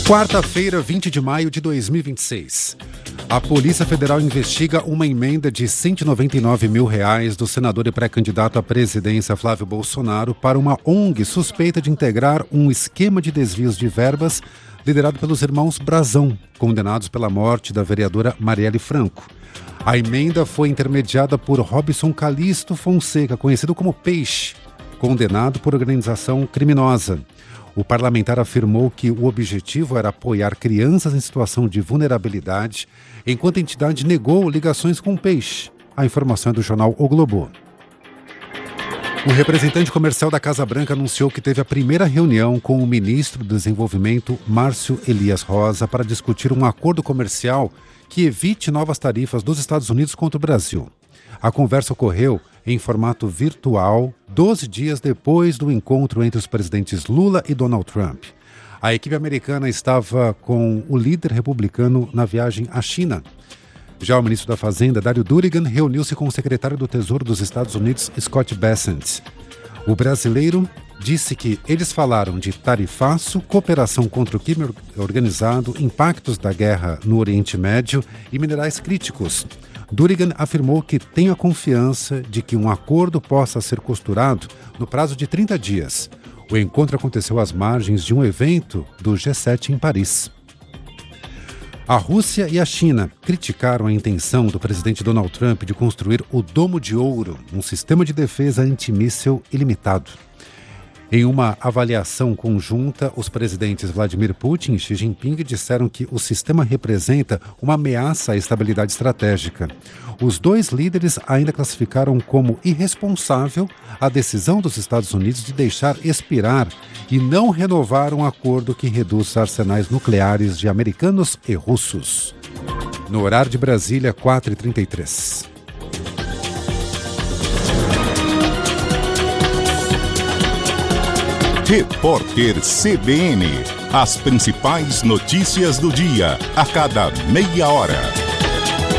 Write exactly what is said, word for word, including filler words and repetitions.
Quarta-feira, vinte de maio de dois mil e vinte e seis. A Polícia Federal investiga uma emenda de cento e noventa e nove mil reais do senador e pré-candidato à presidência Flávio Bolsonaro para uma O N G suspeita de integrar um esquema de desvios de verbas liderado pelos irmãos Brazão, condenados pela morte da vereadora Marielle Franco. A emenda foi intermediada por Robson Calixto Fonseca, conhecido como Peixe, condenado por organização criminosa. O parlamentar afirmou que o objetivo era apoiar crianças em situação de vulnerabilidade, enquanto a entidade negou ligações com o Peixe. A informação é do jornal O Globo. O representante comercial da Casa Branca anunciou que teve a primeira reunião com o ministro do Desenvolvimento, Márcio Elias Rosa, para discutir um acordo comercial que evite novas tarifas dos Estados Unidos contra o Brasil. A conversa ocorreu em formato virtual, doze dias depois do encontro entre os presidentes Lula e Donald Trump. A equipe americana estava com o líder republicano na viagem à China. Já o ministro da Fazenda, Dário Durigan, reuniu-se com o secretário do Tesouro dos Estados Unidos, Scott Bessent. O brasileiro disse que eles falaram de tarifaço, cooperação contra o crime organizado, impactos da guerra no Oriente Médio e minerais críticos. Durigan afirmou que tem a confiança de que um acordo possa ser costurado no prazo de trinta dias. O encontro aconteceu às margens de um evento do G sete em Paris. A Rússia e a China criticaram a intenção do presidente Donald Trump de construir o Domo de Ouro, um sistema de defesa antimíssil ilimitado. Em uma avaliação conjunta, os presidentes Vladimir Putin e Xi Jinping disseram que o sistema representa uma ameaça à estabilidade estratégica. Os dois líderes ainda classificaram como irresponsável a decisão dos Estados Unidos de deixar expirar e não renovar um acordo que reduz os arsenais nucleares de americanos e russos. No horário de Brasília, quatro e trinta e três. Repórter C B N. As principais notícias do dia, a cada meia hora.